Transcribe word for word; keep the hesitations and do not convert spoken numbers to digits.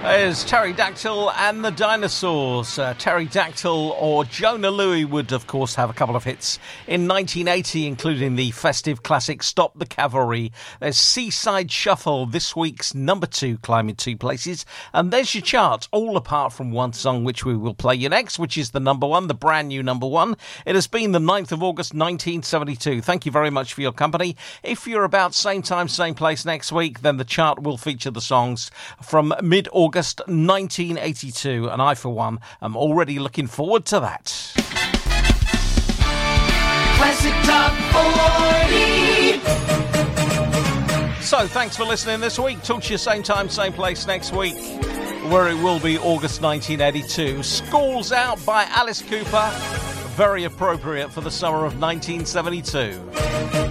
There's Pterodactyl and the Dinosaurs. Uh, Pterodactyl or Jonah Louie would, of course, have a couple of hits in nineteen eighty, including the festive classic Stop the Cavalry. There's Seaside Shuffle, this week's number two, climbing two places. And there's your chart, all apart from one song, which we will play you next, which is the number one, the brand new number one. It has been the ninth of August, nineteen seventy-two. Thank you very much for your company. If you're about same time, same place next week, then the chart will feature the songs from mid-August nineteen eighty-two, and I, for one, am already looking forward to that. Classic Top forty. So, thanks for listening this week. Talk to you same time, same place next week, where it will be August nineteen eighty-two. School's Out by Alice Cooper. Very appropriate for the summer of nineteen seventy-two.